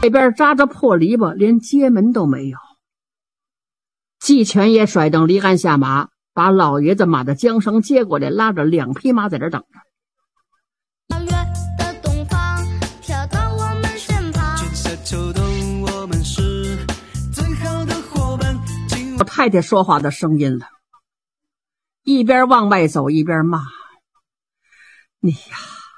这边扎着破篱笆，连街门都没有。季全也甩蹬离鞍下马，把老爷子马的缰绳接过来，拉着2匹马在这等着。老太太说话的声音了，一边往外走一边骂：“你呀！”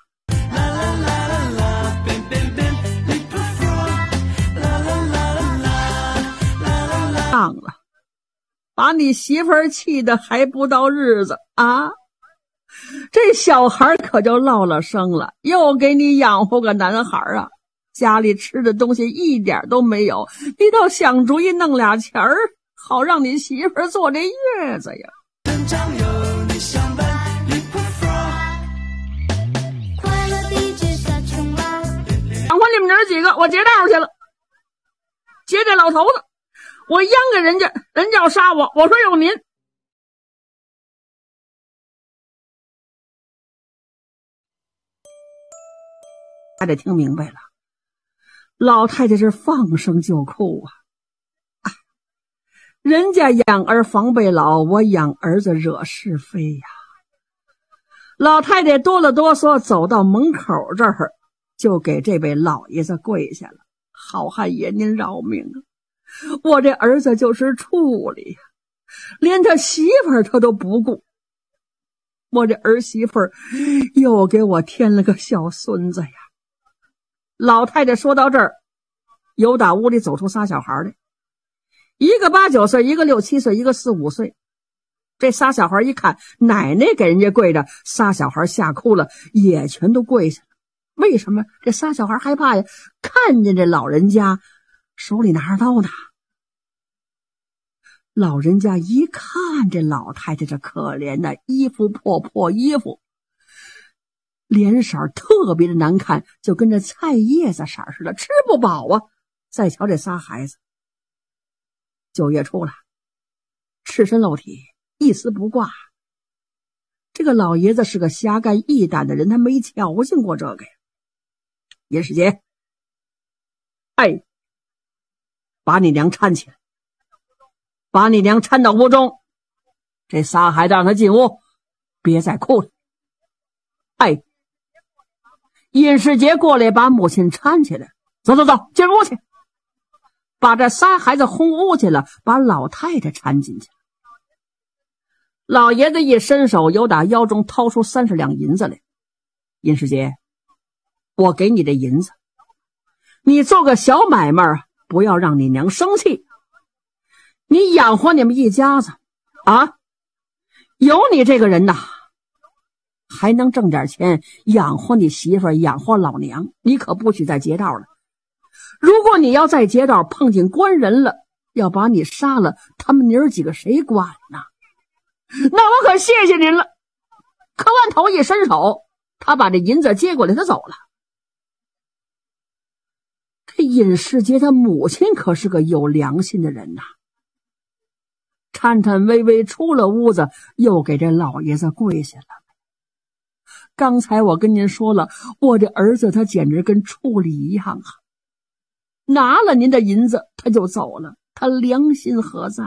了，把你媳妇儿气得还不到日子啊！这小孩可就落了生了，又给你养活个男孩啊！家里吃的东西一点都没有，你倒想主意弄俩钱儿，好让你媳妇儿做这月子呀！养活你们娘几个，我劫道去了，劫这老头子。我央给人家，人家要杀我，我说有您。还得听明白了，老太太是放声就哭啊！人家养儿防备老，我养儿子惹是非呀！老太太哆了哆嗦走到门口这儿，就给这位老爷子跪下了：“好汉爷，您饶命啊！我这儿子就是处理呀，连他媳妇儿他都不顾。我这儿媳妇儿又给我添了个小孙子呀。”老太太说到这儿，由打屋里走出仨小孩来，一个8、9岁，一个6、7岁，一个4、5岁。这仨小孩一看奶奶给人家跪着，仨小孩吓哭了，也全都跪下了。为什么？这仨小孩害怕呀，看见这老人家手里拿着刀呢。老人家一看这老太太这可怜的衣服破衣服，脸色特别的难看，就跟这菜叶子色似的，吃不饱啊。再瞧这仨孩子，9月初了，赤身露体，一丝不挂。这个老爷子是个侠肝义胆的人，他没瞧见过这个呀。严世杰，把你娘搀起来，把你娘搀到屋中，这仨孩子让他进屋，别再哭了。尹世杰过来把母亲搀起来，走，进屋去，把这仨孩子轰屋去了，把老太太搀进去。老爷子一伸手，由打腰中掏出30两银子来。尹世杰，我给你这银子，你做个小买卖，不要让你娘生气。你养活你们一家子啊，有你这个人呐，还能挣点钱养活你媳妇儿，养活老娘，你可不许再劫道了。如果你要再劫道，碰见官人了，要把你杀了，他们娘儿几个谁管呢？那我可谢谢您了。磕完头一伸手，他把这银子接过来，他走了。这尹世杰他母亲可是个有良心的人呐，颤颤巍巍出了屋子，又给这老爷子跪下了。刚才我跟您说了，我这儿子他简直跟处理一样啊，拿了您的银子他就走了，他良心何在？